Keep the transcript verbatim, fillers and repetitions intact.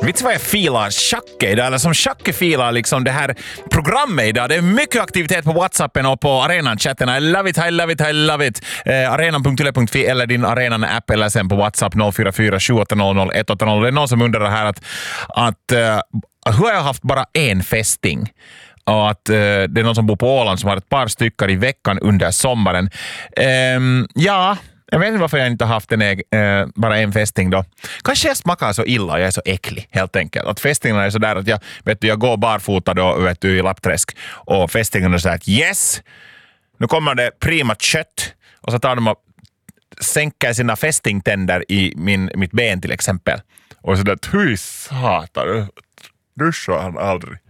Vet du vad jag filar Shacke idag? Eller som Shacke filar liksom det här programmet idag. Det är mycket aktivitet på WhatsAppen och på Arenan-chatten. I love it, I love it, I love it. Eh, arenan punkt yle punkt fi eller din Arenan-app eller sen på WhatsApp noll fyra fyra sju åtta noll noll ett åtta noll. Det är någon som undrar här att, att uh, hur har jag haft bara en fästing? Och att uh, det är någon som bor på Åland som har ett par stycken i veckan under sommaren. Um, ja... Jag vet inte varför jag inte har haft en äg, äh, bara en fästing då. Kanske jag smakar så illa och jag är så äcklig helt enkelt. Att fästingarna är så där att jag, vet du, jag går barfota då vet du, i Lappträsk och fästingarna är så att yes, nu kommer det prima kött och så tar de och sänker sina fästingtänder i min, mitt ben till exempel. Och så där, hur satan, duschar han aldrig.